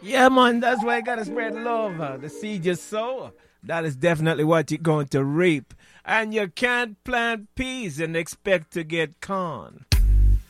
Yeah, man, that's why you gotta spread love. The seed you sow, that is definitely what you're going to reap. And you can't plant peas and expect to get corn.